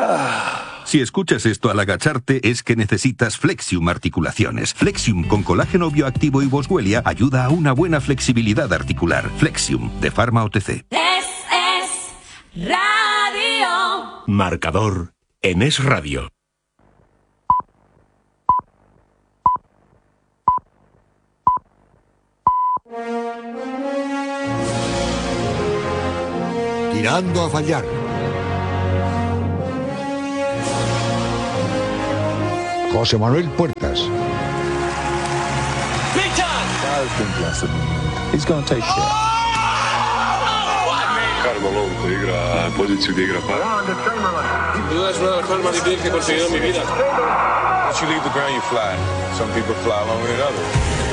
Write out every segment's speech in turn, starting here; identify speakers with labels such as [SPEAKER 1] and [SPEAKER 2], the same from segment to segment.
[SPEAKER 1] Si escuchas esto al agacharte, es que necesitas Flexium Articulaciones. Flexium con colágeno bioactivo y boswellia ayuda a una buena flexibilidad articular. Flexium, de Pharma OTC.
[SPEAKER 2] Es Radio.
[SPEAKER 3] Marcador en Es Radio.
[SPEAKER 4] Tirando a fallar. José Manuel Puertas.
[SPEAKER 5] He's going to take care.
[SPEAKER 6] Carmelo igra poziciju gdje igra par.
[SPEAKER 7] Duda es una de las cosas más difíciles que he conseguido en mi vida.
[SPEAKER 6] Once you leave the ground, you fly. Some people fly longer than others.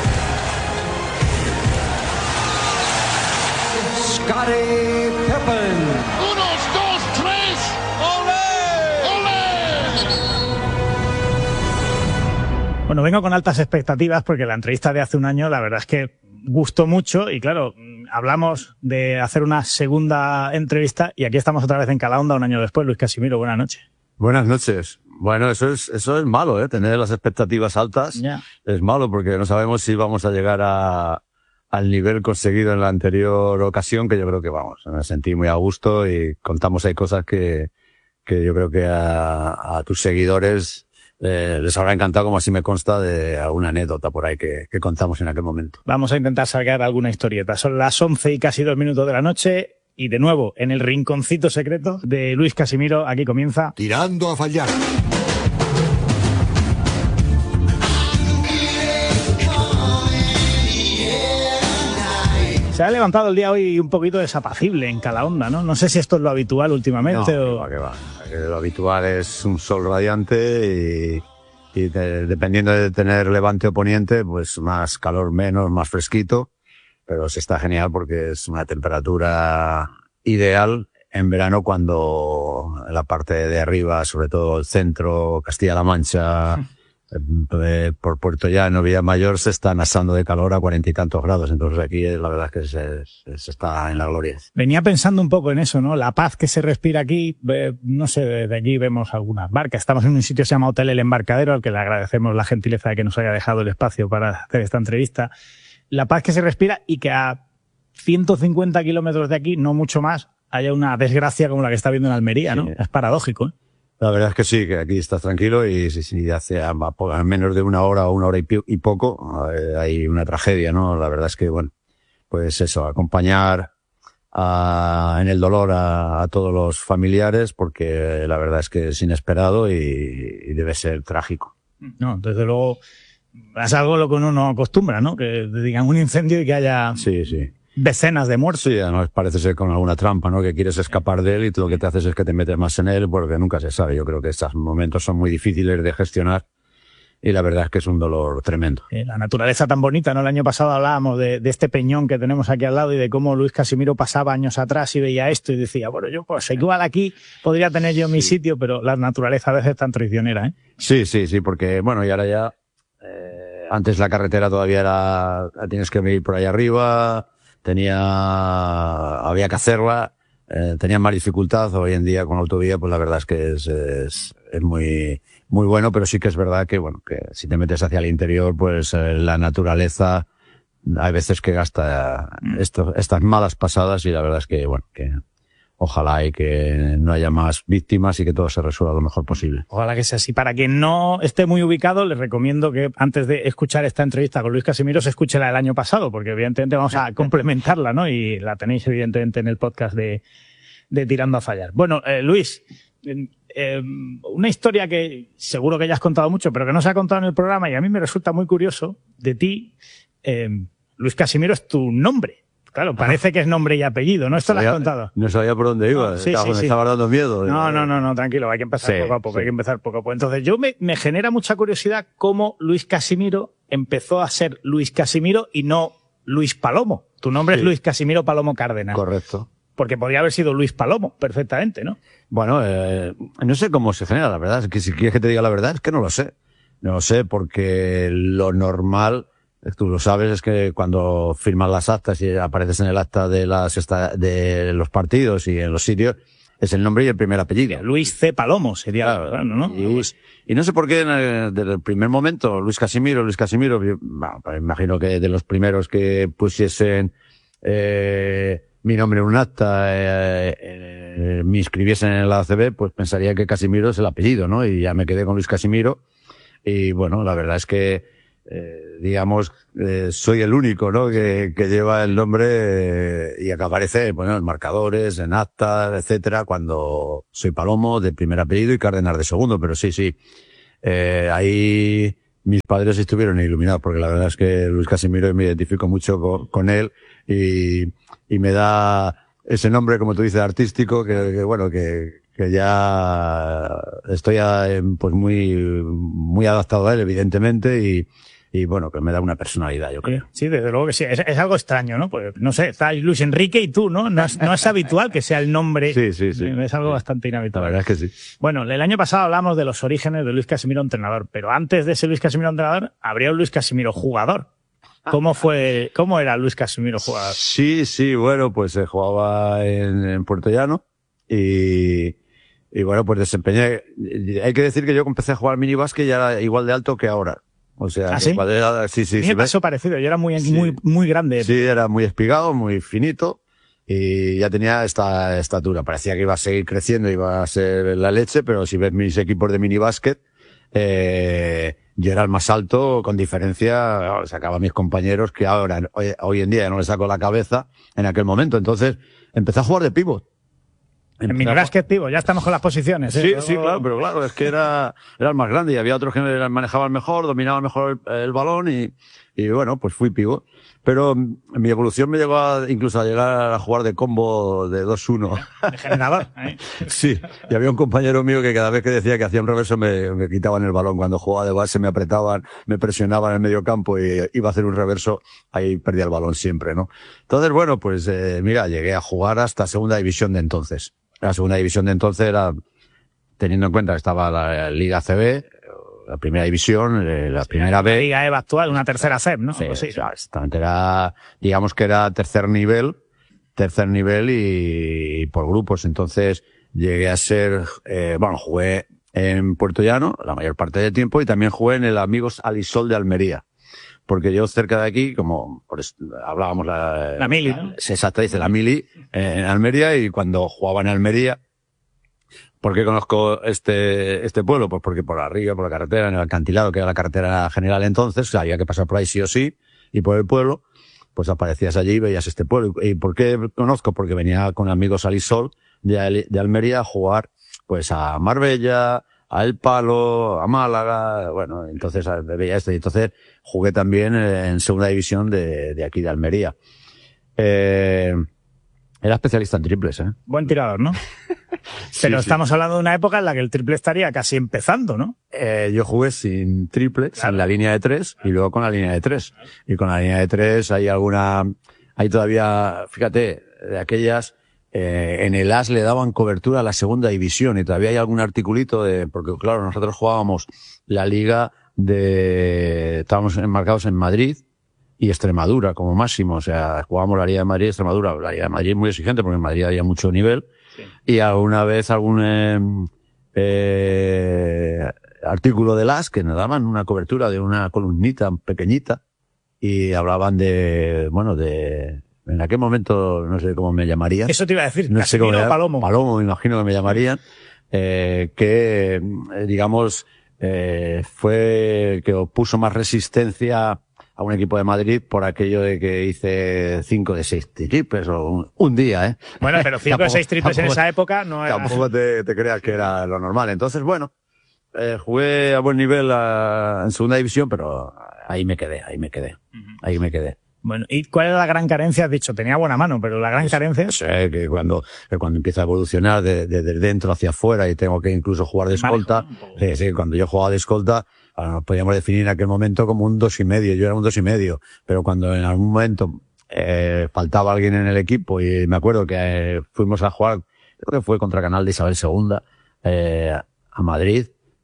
[SPEAKER 5] Scottie Pippen.
[SPEAKER 8] 1, 2, 3. ¡Olé! ¡Olé!
[SPEAKER 9] Bueno, vengo con altas expectativas porque la entrevista de hace un año la verdad es que gustó mucho y claro, hablamos de hacer una segunda entrevista y aquí estamos otra vez en Calahonda un año después. Luis Casimiro, buenas noches.
[SPEAKER 10] Buenas noches. Bueno, eso es malo, tener las expectativas altas.
[SPEAKER 9] Ya.
[SPEAKER 10] Es malo porque no sabemos si vamos a llegar al nivel conseguido en la anterior ocasión, que yo creo que vamos, me sentí muy a gusto y contamos ahí cosas que yo creo que a tus seguidores les habrá encantado, como así me consta, de alguna anécdota por ahí que contamos en aquel momento.
[SPEAKER 9] Vamos a intentar sacar alguna historieta. Son las 11 y casi 2 minutos de la noche y de nuevo en el rinconcito secreto de Luis Casimiro, aquí comienza
[SPEAKER 4] Tirando a fallar.
[SPEAKER 9] Se ha levantado el día hoy un poquito desapacible en Calahonda, ¿no? No sé si esto es lo habitual últimamente o...
[SPEAKER 10] Que va. Lo habitual es un sol radiante y dependiendo de tener levante o poniente, pues más calor, menos, más fresquito. Pero se está genial porque es una temperatura ideal en verano cuando en la parte de arriba, sobre todo el centro, Castilla-La Mancha... por Puerto Llano, Villamayor, se están asando de calor a 40 y tantos grados. Entonces aquí la verdad es que se está en la gloria.
[SPEAKER 9] Venía pensando un poco en eso, ¿no? La paz que se respira aquí. No sé, desde allí vemos algunas barcas. Estamos en un sitio que se llama Hotel El Embarcadero, al que le agradecemos la gentileza de que nos haya dejado el espacio para hacer esta entrevista. La paz que se respira y que a 150 kilómetros de aquí, no mucho más, haya una desgracia como la que está viendo en Almería, ¿no? Sí. Es paradójico, ¿eh?
[SPEAKER 10] La verdad es que sí, que aquí estás tranquilo y si hace a menos de una hora o una hora y poco hay una tragedia, ¿no? La verdad es que, bueno, pues eso, acompañar en el dolor a todos los familiares porque la verdad es que es inesperado y debe ser trágico.
[SPEAKER 9] No, desde luego es algo a lo que uno no acostumbra, ¿no? Que digan un incendio y que haya...
[SPEAKER 10] Sí.
[SPEAKER 9] Decenas de muertos.
[SPEAKER 10] Sí, además parece ser con alguna trampa, ¿no? Que quieres escapar de él y tú lo que te haces es que te metes más en él porque nunca se sabe. Yo creo que estos momentos son muy difíciles de gestionar y la verdad es que es un dolor tremendo.
[SPEAKER 9] La naturaleza tan bonita, ¿no? El año pasado hablábamos de este peñón que tenemos aquí al lado y de cómo Luis Casimiro pasaba años atrás y veía esto y decía, bueno, yo pues igual aquí podría tener yo mi sitio, pero la naturaleza a veces es tan traicionera, ¿eh?
[SPEAKER 10] Sí, porque bueno, y ahora ya, antes la carretera todavía tienes que ir por ahí arriba, había que hacerla, tenía más dificultad. Hoy en día con la autovía, pues la verdad es que es muy, muy bueno, pero sí que es verdad que, bueno, que si te metes hacia el interior, pues la naturaleza, hay veces que gasta estas malas pasadas y la verdad es que, bueno, que ojalá y que no haya más víctimas y que todo se resuelva lo mejor posible.
[SPEAKER 9] Ojalá que sea así. Para quien no esté muy ubicado, les recomiendo que antes de escuchar esta entrevista con Luis Casimiro se escuche la del año pasado, porque evidentemente vamos a complementarla, ¿no? Y la tenéis evidentemente en el podcast de Tirando a Fallar. Bueno, Luis, una historia que seguro que ya has contado mucho, pero que no se ha contado en el programa y a mí me resulta muy curioso de ti. Luis Casimiro es tu nombre. Claro, parece que es nombre y apellido, ¿no? Esto lo has contado.
[SPEAKER 10] No sabía por dónde iba.
[SPEAKER 9] Sí.
[SPEAKER 10] Me estaba dando miedo.
[SPEAKER 9] No, tranquilo, hay que empezar poco a poco, hay que empezar poco a poco. Entonces, me genera mucha curiosidad cómo Luis Casimiro empezó a ser Luis Casimiro y no Luis Palomo. Tu nombre es Luis Casimiro Palomo Cárdenas.
[SPEAKER 10] Correcto.
[SPEAKER 9] Porque podría haber sido Luis Palomo, perfectamente, ¿no?
[SPEAKER 10] Bueno, no sé cómo se genera, la verdad. Es que si quieres que te diga la verdad, es que no lo sé. No lo sé porque lo normal... Tú lo sabes, es que cuando firmas las actas y apareces en el acta de los partidos y en los sitios, es el nombre y el primer apellido.
[SPEAKER 9] Luis C. Palomo sería,
[SPEAKER 10] Claro,
[SPEAKER 9] ¿no?
[SPEAKER 10] Y no sé por qué desde el primer momento, Luis Casimiro, bueno, pues imagino que de los primeros que pusiesen mi nombre en un acta, me inscribiesen en la ACB, pues pensaría que Casimiro es el apellido, ¿no? Y ya me quedé con Luis Casimiro. Y bueno, la verdad es que, digamos, soy el único, ¿no? Que lleva el nombre y que aparece, bueno, en marcadores, en actas, etcétera, cuando soy Palomo de primer apellido y Cárdenas de segundo. Pero sí, ahí mis padres estuvieron iluminados, porque la verdad es que Luis Casimiro me identifico mucho con él y me da ese nombre, como tú dices, artístico, que ya estoy pues muy adaptado a él, evidentemente, y bueno, que me da una personalidad, yo creo.
[SPEAKER 9] Sí, desde luego que sí. Es algo extraño, ¿no? Pues no sé, está Luis Enrique y tú, ¿no? No es habitual que sea el nombre.
[SPEAKER 10] Sí.
[SPEAKER 9] Es algo bastante inhabitual.
[SPEAKER 10] La verdad es que sí.
[SPEAKER 9] Bueno, el año pasado hablamos de los orígenes de Luis Casimiro entrenador, pero antes de ese Luis Casimiro entrenador, habría un Luis Casimiro jugador. ¿Cómo era Luis Casimiro jugador?
[SPEAKER 10] Sí, bueno, pues jugaba en Puerto Llano y bueno, pues desempeñé. Hay que decir que yo empecé a jugar minibásquet y ya era igual de alto que ahora. O sea,
[SPEAKER 9] ¿Ah, sí?
[SPEAKER 10] Sí.
[SPEAKER 9] Me pasó parecido. Yo era muy grande.
[SPEAKER 10] Sí, era muy espigado, muy finito y ya tenía esta estatura. Parecía que iba a seguir creciendo, iba a ser la leche, pero si ves mis equipos de minibásquet, yo era el más alto, con diferencia, sacaba a mis compañeros que ahora, hoy en día ya no les saco la cabeza en aquel momento. Entonces, empecé a jugar de pívot.
[SPEAKER 9] En minibásquet, pívot, ya estamos con las posiciones.
[SPEAKER 10] Sí, claro, pero claro, es que era el más grande y había otros que manejaban mejor, dominaban mejor el balón y bueno, pues fui pívot. Pero mi evolución me llevó incluso a llegar a jugar de combo de 2-1.
[SPEAKER 9] De generador.
[SPEAKER 10] Sí, y había un compañero mío que cada vez que decía que hacía un reverso me quitaban el balón. Cuando jugaba de base me apretaban, me presionaban en el medio campo y iba a hacer un reverso, ahí perdía el balón siempre, ¿no? Entonces, bueno, pues mira, llegué a jugar hasta segunda división de entonces. La segunda división de entonces era, teniendo en cuenta que estaba la Liga CB, la primera división, la primera B.
[SPEAKER 9] La Liga EVA actual, una tercera CEP, ¿no?
[SPEAKER 10] Sí, exactamente. Era, digamos que era tercer nivel y por grupos. Entonces llegué a ser, jugué en Puerto Llano la mayor parte del tiempo y también jugué en el Amigos Alisol de Almería. Porque yo cerca de aquí, como hablábamos
[SPEAKER 9] la Mili, ¿no?
[SPEAKER 10] Exacto, dice la Mili, en Almería, y cuando jugaba en Almería, ¿por qué conozco este pueblo? Pues porque por arriba, por la carretera, en el acantilado, que era la carretera general entonces, o sea, había que pasar por ahí sí o sí, y por el pueblo, pues aparecías allí y veías este pueblo. ¿Y por qué conozco? Porque venía con amigos al Isol de Almería a jugar, pues a Marbella, a El Palo, a Málaga, bueno, entonces veía esto, y entonces jugué también en segunda división de aquí de Almería. Era especialista en triples, ¿eh?
[SPEAKER 9] Buen tirador, ¿no? Pero
[SPEAKER 10] Sí.
[SPEAKER 9] estamos hablando de una época en la que el triple estaría casi empezando, ¿no?
[SPEAKER 10] Yo jugué sin triple,
[SPEAKER 9] Claro.
[SPEAKER 10] sin la línea de 3, y luego con la línea de 3. Y con la línea de 3 hay todavía, fíjate, de aquellas, en el AS le daban cobertura a la segunda división, y todavía hay algún articulito porque claro, nosotros jugábamos la liga estábamos enmarcados en Madrid y Extremadura como máximo, o sea, jugábamos la Liga de Madrid y Extremadura. La Liga de Madrid es muy exigente porque en Madrid había mucho nivel, sí. Y alguna vez algún artículo del AS que nos daban una cobertura de una columnita pequeñita y hablaban en aquel momento no sé cómo me llamarían.
[SPEAKER 9] Eso te iba a decir,
[SPEAKER 10] no sé cómo
[SPEAKER 9] Palomo.
[SPEAKER 10] Palomo, me imagino que me llamarían, que digamos fue el que puso más resistencia a un equipo de Madrid por aquello de que hice 5 de 6 triples o un día, ¿eh?
[SPEAKER 9] Bueno, pero 5 de 6 triples en esa época no era...
[SPEAKER 10] Tampoco te creas que era lo normal. Entonces, bueno, jugué a buen nivel en segunda división, pero ahí me quedé. Bueno,
[SPEAKER 9] ¿y cuál era la gran carencia? Has dicho, tenía buena mano, pero la gran carencia...
[SPEAKER 10] Sí, que cuando empieza a evolucionar desde dentro hacia afuera y tengo que incluso jugar de escolta, sí, cuando yo jugaba de escolta, nos podíamos definir en aquel momento como un 2,5, yo era un 2,5, pero cuando en algún momento faltaba alguien en el equipo, y me acuerdo que fuimos a jugar, creo que fue contra Canal de Isabel II, a Madrid,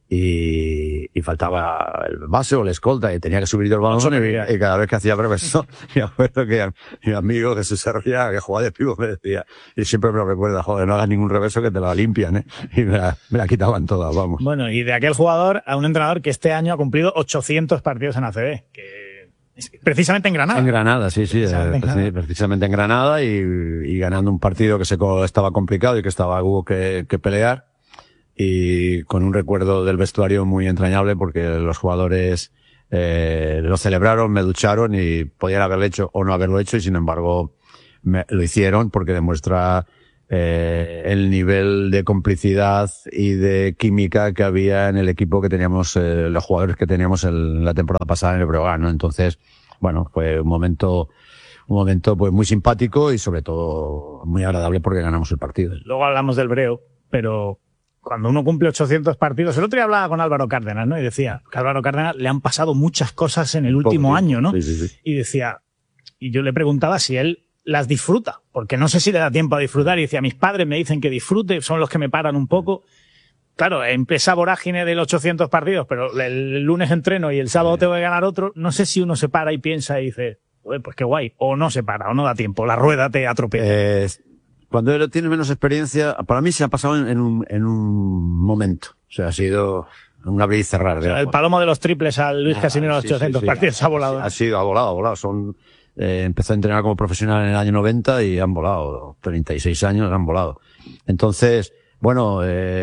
[SPEAKER 10] y faltaba el base o el escolta y tenía que subir el balón y cada vez que hacía reverso, me acuerdo que mi amigo Jesús Serría, que jugaba de pívot, me decía, y siempre me lo recuerda, joder, no hagas ningún reverso que te la limpian, y me la quitaban todas, vamos.
[SPEAKER 9] Bueno, y de aquel jugador a un entrenador que este año ha cumplido 800 partidos en ACB, que precisamente en Granada.
[SPEAKER 10] En Granada, sí, precisamente en Granada y ganando un partido que estaba complicado y que hubo que pelear. Y con un recuerdo del vestuario muy entrañable porque los jugadores lo celebraron, me ducharon y podían haberlo hecho o no haberlo hecho y sin embargo lo hicieron porque demuestra el nivel de complicidad y de química que había en el equipo que teníamos, los jugadores que teníamos en la temporada pasada en el Breogán, ¿no? Entonces, bueno, fue un momento pues muy simpático y sobre todo muy agradable porque ganamos el partido.
[SPEAKER 9] Luego hablamos del Breo, pero cuando uno cumple 800 partidos, el otro día hablaba con Álvaro Cárdenas, ¿no? Y decía que a Álvaro Cárdenas le han pasado muchas cosas en el último año, ¿no?
[SPEAKER 10] Sí.
[SPEAKER 9] Y decía, y yo le preguntaba si él las disfruta, porque no sé si le da tiempo a disfrutar, y decía, mis padres me dicen que disfrute, son los que me paran un poco. Claro, empieza vorágine del 800 partidos, pero el lunes entreno y el sábado tengo que ganar otro, no sé si uno se para y piensa y dice, pues qué guay, o no se para, o no da tiempo, la rueda te atropella.
[SPEAKER 10] Cuando tienes menos experiencia, para mí se ha pasado en un momento. O sea, ha sido un abrir y cerrar.
[SPEAKER 9] El palomo de los triples al Luis Casimiro a los 800 partidos ha volado.
[SPEAKER 10] Ha volado. Empezó a entrenar como profesional en el año 90 y han volado. 36 años han volado. Entonces, bueno,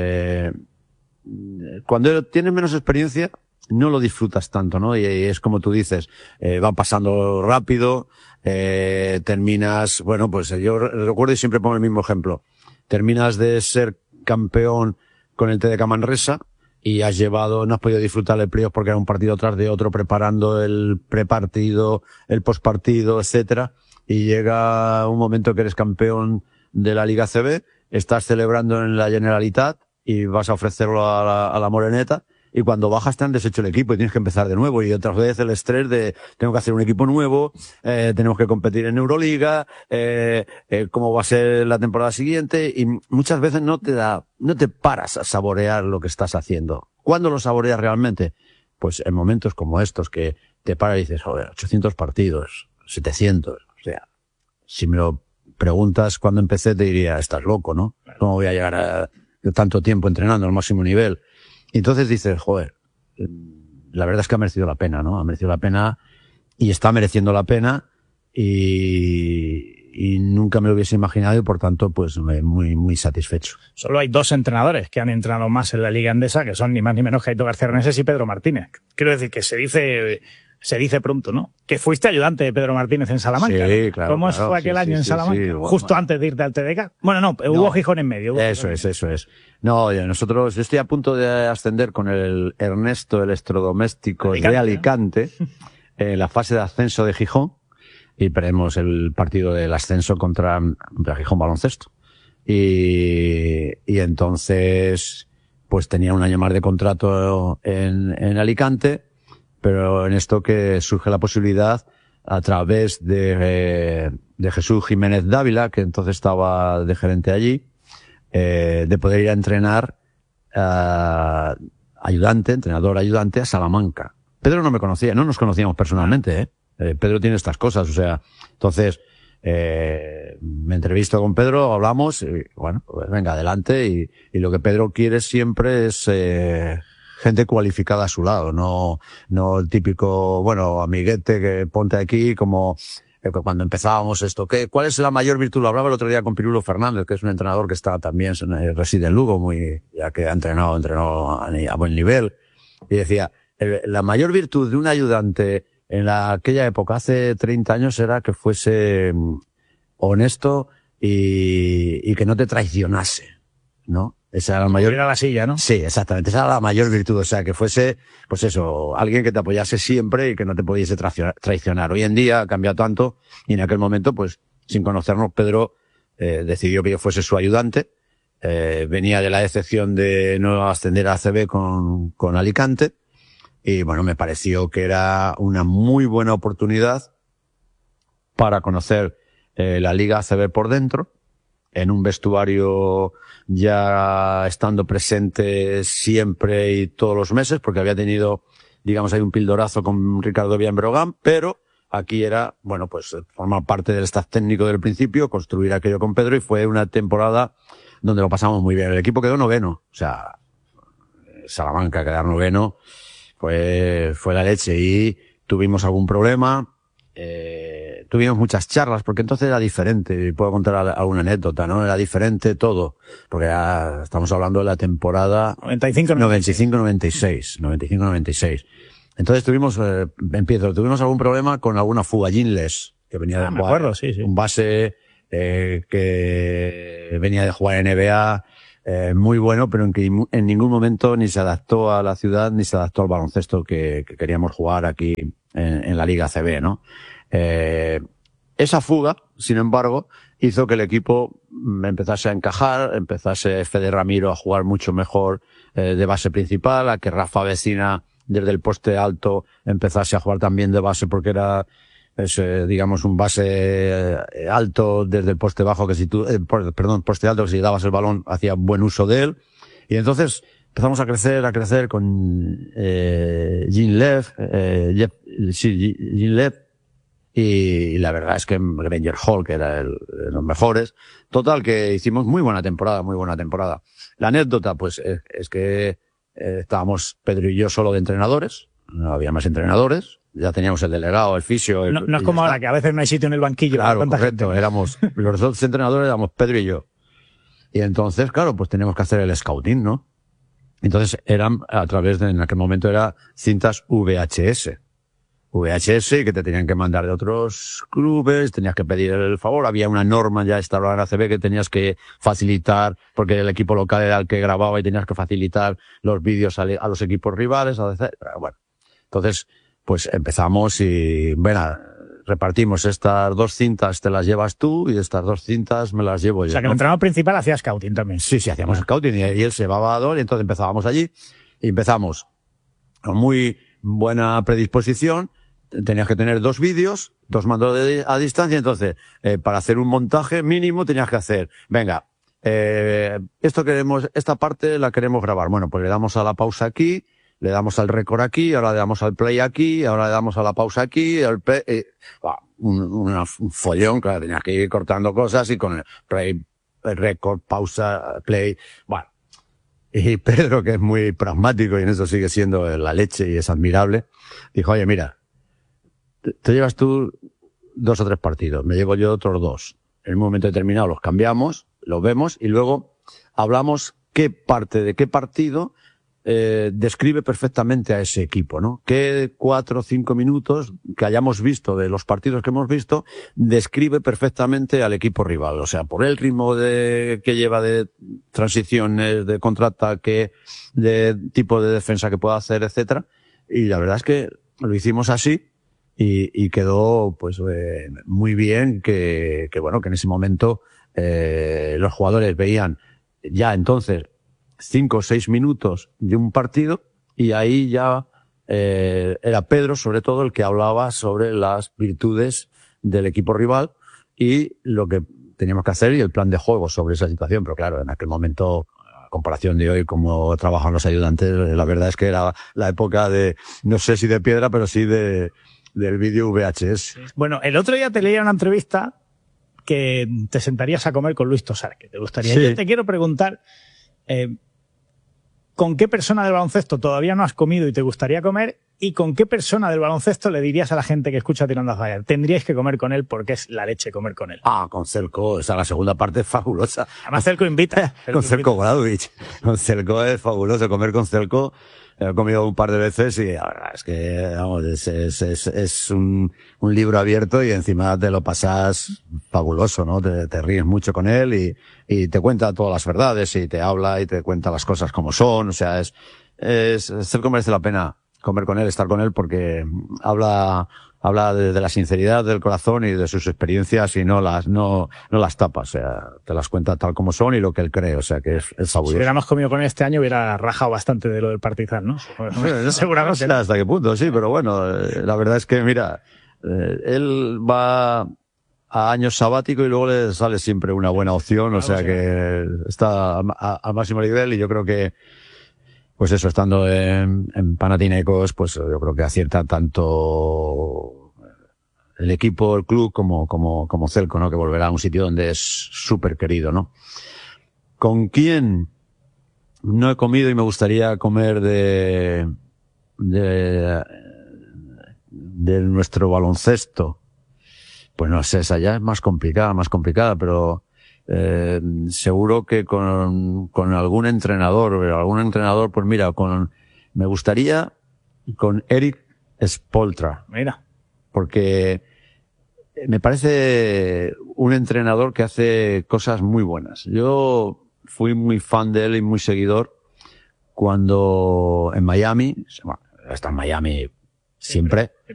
[SPEAKER 10] cuando tienes menos experiencia, no lo disfrutas tanto, ¿no? Y es como tú dices, van pasando rápido, terminas, bueno, pues yo recuerdo y siempre pongo el mismo ejemplo. Terminas de ser campeón con el TDK Manresa y no has podido disfrutar el playoff porque era un partido tras de otro, preparando el prepartido, el postpartido, etcétera. Y llega un momento que eres campeón de la Liga CB, estás celebrando en la Generalitat y vas a ofrecerlo a la Moreneta. Y cuando bajas te han deshecho el equipo y tienes que empezar de nuevo. Y otra vez el estrés de tengo que hacer un equipo nuevo, tenemos que competir en Euroliga, cómo va a ser la temporada siguiente. Y muchas veces no te paras a saborear lo que estás haciendo. ¿Cuándo lo saboreas realmente? Pues en momentos como estos que te paras y dices, joder, 800 partidos, 700. O sea, si me lo preguntas cuando empecé te diría, estás loco, ¿no? ¿Cómo voy a llegar a tanto tiempo entrenando al máximo nivel? Y entonces dices, joder, la verdad es que ha merecido la pena, ¿no? Ha merecido la pena y está mereciendo la pena y nunca me lo hubiese imaginado y por tanto, pues muy, muy satisfecho.
[SPEAKER 9] Solo hay 2 entrenadores que han entrenado más en la Liga Endesa, que son ni más ni menos que Aitor García Reneses y Pedro Martínez. Quiero decir que se dice pronto, ¿no? Que fuiste ayudante de Pedro Martínez en Salamanca.
[SPEAKER 10] Sí, claro.
[SPEAKER 9] ¿Cómo fue aquel año en Salamanca? Sí, justo antes de irte al TDK. Bueno, no, hubo Gijón en medio.
[SPEAKER 10] Eso es. No, yo estoy a punto de ascender con el Ernesto Electrodomésticos de Alicante en la fase de ascenso de Gijón y veremos el partido del ascenso contra Gijón Baloncesto. Y entonces, pues tenía un año más de contrato en Alicante, pero en esto que surge la posibilidad a través de Jesús Jiménez Dávila, que entonces estaba de gerente allí, de poder ir a entrenar entrenador ayudante a Salamanca. Pedro no me conocía, no nos conocíamos personalmente, Pedro tiene estas cosas, o sea, entonces, me entrevisto con Pedro, hablamos, y bueno, pues venga, adelante, y lo que Pedro quiere siempre es, gente cualificada a su lado, no el típico, bueno, amiguete que ponte aquí como, cuando empezábamos esto, ¿cuál es la mayor virtud? Lo hablaba el otro día con Pirulo Fernández, que es un entrenador que está también, reside en Lugo, ya que ha entrenado a buen nivel, y decía, la mayor virtud de un ayudante en aquella época, hace 30 años, era que fuese honesto y que no te traicionase, ¿no? Esa era la mayor.
[SPEAKER 9] Era la silla, ¿no?
[SPEAKER 10] Sí, exactamente. Esa era la mayor virtud. O sea, que fuese, pues eso, alguien que te apoyase siempre y que no te pudiese traicionar. Hoy en día ha cambiado tanto y en aquel momento, pues, sin conocernos, Pedro decidió que yo fuese su ayudante. Venía de la decepción de no ascender a ACB con Alicante. Y bueno, me pareció que era una muy buena oportunidad para conocer la Liga ACB por dentro en un vestuario ya estando presente siempre y todos los meses, porque había tenido, digamos, ahí un pildorazo con Ricardo Villambrogán, pero aquí era, bueno, pues formar parte del staff técnico del principio, construir aquello con Pedro, y fue una temporada donde lo pasamos muy bien. El equipo quedó noveno, o sea, Salamanca quedar noveno fue la leche, y tuvimos algún problema, tuvimos muchas charlas, porque entonces era diferente, y puedo contar alguna anécdota, ¿no? Era diferente todo, porque ya estamos hablando de la temporada 95-96. Entonces tuvimos algún problema con alguna fuga Ginles, que venía de jugar,
[SPEAKER 9] me acuerdo, sí.
[SPEAKER 10] Un base que venía de jugar en NBA, muy bueno, pero en ningún momento ni se adaptó a la ciudad, ni se adaptó al baloncesto que queríamos jugar aquí en la Liga CB, ¿no? Esa fuga, sin embargo, hizo que el equipo empezase a encajar, empezase Fede Ramiro a jugar mucho mejor de base principal, a que Rafa Vecina desde el poste alto empezase a jugar también de base, porque era digamos un base alto desde el poste bajo, que si tú, poste alto, que si dabas el balón hacía buen uso de él. Y entonces empezamos a crecer con Jean Lev, y la verdad es que Granger Hall, que era de los mejores. Total, que hicimos muy buena temporada. La anécdota, pues, es que estábamos Pedro y yo solo de entrenadores, no había más entrenadores, ya teníamos el delegado, el fisio.
[SPEAKER 9] No es como ahora, que a veces no hay sitio en el banquillo.
[SPEAKER 10] Claro, correcto, éramos, los dos entrenadores éramos Pedro y yo. Y entonces, claro, pues teníamos que hacer el scouting, ¿no? Entonces eran a través en aquel momento era cintas VHS, que te tenían que mandar de otros clubes, tenías que pedir el favor, había una norma ya instalada en ACB que tenías que facilitar, porque el equipo local era el que grababa y tenías que facilitar los vídeos a los equipos rivales, etc. Bueno, entonces, pues empezamos y, bueno, repartimos estas 2 cintas, te las llevas tú, y estas 2 cintas me las llevo yo.
[SPEAKER 9] O sea, que el entrenador principal hacía scouting también.
[SPEAKER 10] Sí, hacíamos scouting, y él se llevaba a 2, y entonces empezábamos allí, y empezamos con muy buena predisposición. Tenías que tener 2 vídeos, 2 mandos a distancia, entonces, para hacer un montaje mínimo tenías que hacer, venga, esta parte la queremos grabar. Bueno, pues le damos a la pausa aquí, le damos al récord aquí, ahora le damos al play aquí, ahora le damos a la pausa aquí, un follón, claro, tenías que ir cortando cosas, y con el play, el récord, pausa, play, bueno. Y Pedro, que es muy pragmático y en eso sigue siendo la leche y es admirable, dijo, oye, mira, te llevas tú 2 o 3 partidos, me llevo yo otros 2. En un momento determinado los cambiamos, los vemos, y luego hablamos qué parte de qué partido describe perfectamente a ese equipo, ¿no? Qué 4 o 5 minutos que hayamos visto de los partidos que hemos visto describe perfectamente al equipo rival. O sea, por el ritmo que lleva de transiciones, de contraataque, de tipo de defensa que pueda hacer, etcétera. Y la verdad es que lo hicimos así. Y quedó, pues, muy bien que bueno, que en ese momento, los jugadores veían ya entonces 5 o 6 minutos de un partido, y ahí ya, era Pedro, sobre todo, el que hablaba sobre las virtudes del equipo rival y lo que teníamos que hacer y el plan de juego sobre esa situación. Pero claro, en aquel momento, a comparación de hoy, como trabajan los ayudantes, la verdad es que era la época de, no sé si de piedra, pero sí del vídeo VHS.
[SPEAKER 9] Bueno, el otro día te leía una entrevista que te sentarías a comer con Luis Tosar, que te gustaría. Sí. Yo te quiero preguntar, ¿con qué persona del baloncesto todavía no has comido y te gustaría comer? ¿Y con qué persona del baloncesto le dirías a la gente que escucha Tirando a Fallar? Tendríais que comer con él porque es la leche comer con él.
[SPEAKER 10] Ah, con Celko, esa la segunda parte es fabulosa.
[SPEAKER 9] Además Celko invita.
[SPEAKER 10] Con Celko Gradovich. Con Celko es fabuloso comer con Celko. He comido un par de veces y la verdad es que, vamos, es un libro abierto y encima te lo pasas fabuloso, ¿no? Te ríes mucho con él y te cuenta todas las verdades y te habla y te cuenta las cosas como son. O sea, Celko merece la pena comer con él, estar con él, porque habla de la sinceridad del corazón y de sus experiencias y no las tapa, o sea, te las cuenta tal como son y lo que él cree, o sea, que es fabuloso.
[SPEAKER 9] Si hubiéramos comido con él este año hubiera rajado bastante de lo del Partizan, ¿no?
[SPEAKER 10] Seguramente. No sé hasta qué punto, sí, pero bueno, la verdad es que, mira, él va a años sabáticos y luego le sale siempre una buena opción,
[SPEAKER 9] Claro,
[SPEAKER 10] o sea
[SPEAKER 9] sí.
[SPEAKER 10] que está al máximo nivel y yo creo que, pues eso, estando en Panathinaikos, pues yo creo que acierta tanto el equipo, el club, como Celco, ¿no? Que volverá a un sitio donde es súper querido, ¿no? ¿Con quién no he comido y me gustaría comer de nuestro baloncesto? Pues no sé, esa ya es más complicada, pero seguro que con algún entrenador, pues mira, me gustaría con Eric Spoelstra.
[SPEAKER 9] Mira.
[SPEAKER 10] Porque me parece un entrenador que hace cosas muy buenas. Yo fui muy fan de él y muy seguidor cuando en Miami, bueno, está en Miami siempre,